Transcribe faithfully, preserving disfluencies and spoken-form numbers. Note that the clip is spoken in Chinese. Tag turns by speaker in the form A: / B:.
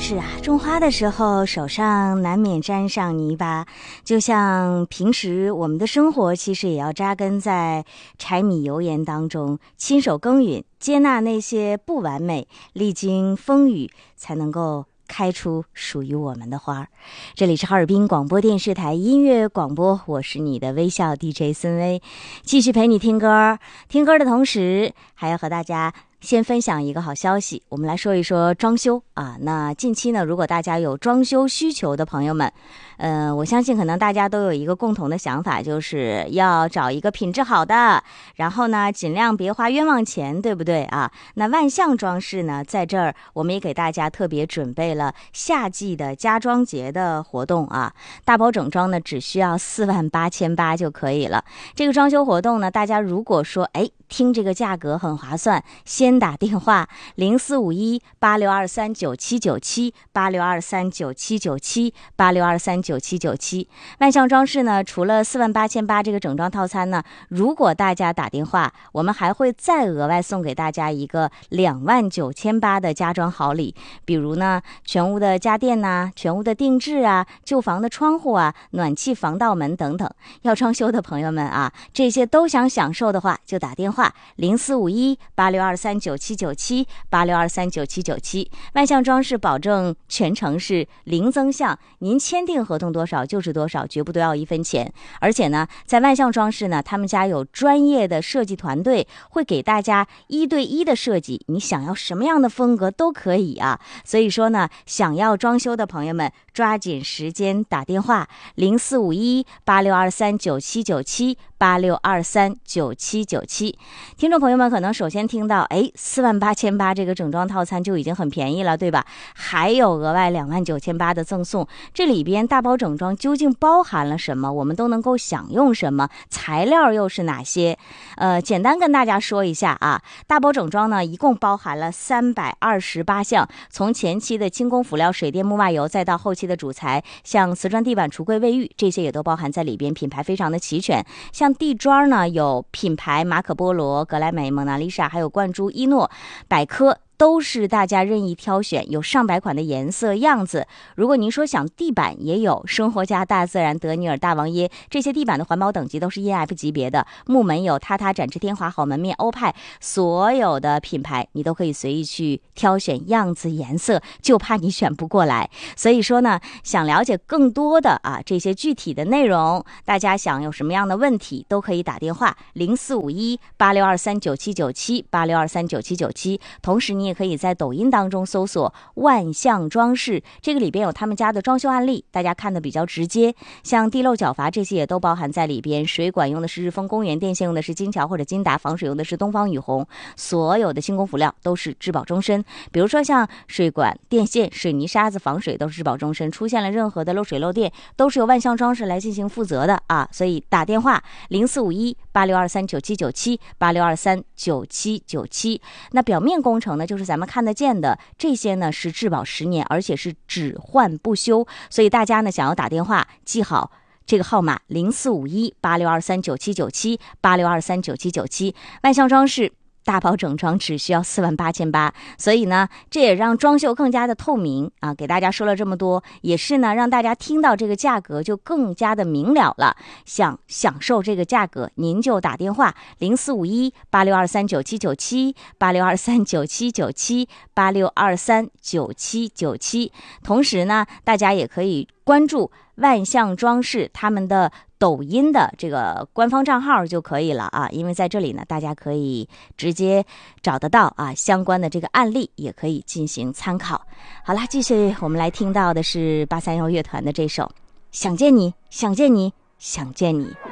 A: 是啊，种花的时候手上难免沾上泥巴，就像平时我们的生活其实也要扎根在柴米油盐当中，亲手耕耘，接纳那些不完美，历经风雨才能够开出属于我们的花。这里是哈尔滨广播电视台音乐广播，我是你的微笑 D J 孙薇，继续陪你听歌。听歌的同时还要和大家先分享一个好消息，我们来说一说装修啊。那近期呢，如果大家有装修需求的朋友们，呃，我相信可能大家都有一个共同的想法，就是要找一个品质好的，然后呢，尽量别花冤枉钱，对不对啊？那万象装饰呢，在这儿我们也给大家特别准备了夏季的家装节的活动啊，大包整装呢，只需要四万八千八就可以了。这个装修活动呢，大家如果说哎听这个价格很划算，先打电话零四五一八六二三九七九七八六二三九七九七八六二三九七九七。万象装饰呢，除了四万八千八这个整装套餐呢，如果大家打电话，我们还会再额外送给大家一个两万九千八的家装好礼，比如呢，全屋的家电呐、啊，全屋的定制啊，旧房的窗户啊，暖气防盗门等等。要装修的朋友们啊，这些都想享受的话，就打电话零四五一八六二三九七九七八六二三九七九七。万象装饰保证全程是零增项，您签订合同多少就是多少，绝不多要一分钱。而且呢，在万象装饰呢，他们家有专业的设计团队，会给大家一对一的设计，你想要什么样的风格都可以啊。所以说呢，想要装修的朋友们，抓紧时间打电话零四五一八六二三九七九七八六二三九七九七。听众朋友们可能首先听到，哎，四万八千八这个整装套餐就已经很便宜了，对吧？还有额外两万九千八的赠送，这里边大包整装究竟包含了什么？我们都能够享用什么？材料又是哪些？呃，简单跟大家说一下啊，大包整装呢，一共包含了三百二十八项，从前期的轻工辅料、水电木瓦油，再到后期的主材，像瓷砖地板、橱柜、卫浴，这些也都包含在里边，品牌非常的齐全。像地砖呢，有品牌马可波罗、格莱美、蒙娜丽莎，还有冠珠、伊诺、百科，都是大家任意挑选，有上百款的颜色样子。如果您说想地板，也有生活家、大自然、德尼尔、大王耶，这些地板的环保等级都是 E N F 级别的。木门有榻榻、展翅天华、好门面、欧派，所有的品牌你都可以随意去挑选样子、颜色，就怕你选不过来。所以说呢，想了解更多的啊这些具体的内容，大家想有什么样的问题，都可以打电话零四五一八六二三九七九七八六二三九七九七。同时你也可以在抖音当中搜索万象装饰，这个里边有他们家的装修案例，大家看的比较直接，像地漏角阀这些也都包含在里边。水管用的是日丰公园，电线用的是金桥或者金达，防水用的是东方雨虹，所有的轻工辅料都是质保终身。比如说像水管、电线、水泥、沙子、防水都是质保终身，出现了任何的漏水漏电，都是由万象装饰来进行负责的啊。所以打电话零四五一八六二三九七九七八六二三九七九七。那表面工程呢，就是咱们看得见的，这些呢是质保十年，而且是只换不修。所以大家呢想要打电话，记好这个号码零四五一八六二三九七九七八六二三九七九七。万象装饰大包整装只需要四万八千八，所以呢，这也让装修更加的透明啊。给大家说了这么多，也是呢让大家听到这个价格就更加的明了了。想享受这个价格，您就打电话零四五一八六二三九七九七八六二三九七九七八六二三九七九七。同时呢，大家也可以关注万象装饰他们的抖音的这个官方账号就可以了啊，因为在这里呢，大家可以直接找得到啊相关的这个案例，也可以进行参考。好啦，继续我们来听到的是八三幺乐团的这首《想见你，想见你，想见你》。